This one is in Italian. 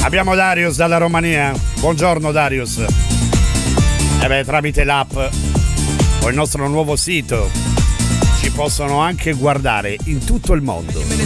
Abbiamo Darius dalla Romania. Buongiorno Darius. Tramite l'app o il nostro nuovo sito ci possono anche guardare in tutto il mondo.